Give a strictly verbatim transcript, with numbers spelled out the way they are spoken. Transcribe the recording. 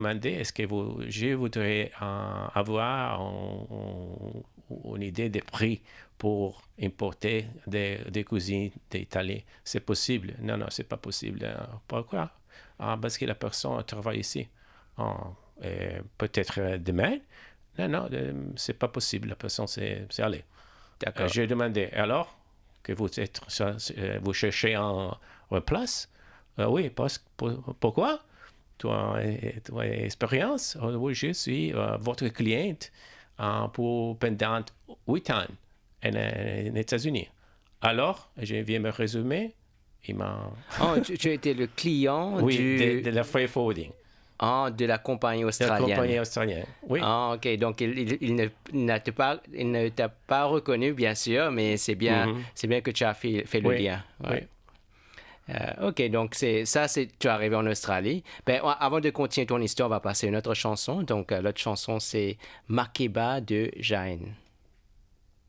demandé est-ce que vous, je voudrais euh, avoir un- un- une idée des prix pour importer des, des cuisines d'Italie. C'est possible? Non, non, c'est pas possible. Euh, Pourquoi? Ah, parce que la personne travaille ici. Ah, et peut-être euh, demain? Non, non, euh, c'est pas possible. La personne s'est s'est allée. Euh, D'accord. J'ai demandé, alors que vous êtes, ça, euh, vous cherchez en place? Euh, oui, parce, pour- pourquoi? Toi, euh, toi, expérience? Euh, oui, je suis euh, votre cliente euh, pour pendant huit ans en, en États-Unis. Alors, je viens me résumer. Il m'a, Oh, tu, tu as été le client oui, de, du, de la freight forwarding, ah, de la compagnie de la australienne. compagnie australienne. Oui, Ah, ok. Donc, il, il- il ne, il n'a te pas, il ne t'a pas reconnu, bien sûr, mais c'est bien, mhm, c'est bien que tu as fait, fait le oui, lien. Ouais. oui. Euh, ok, donc c'est ça, c'est tu es arrivé en Australie. Ben, a- avant de continuer ton histoire, on va passer à une autre chanson. Donc, euh, l'autre chanson, c'est Makeba de Jain.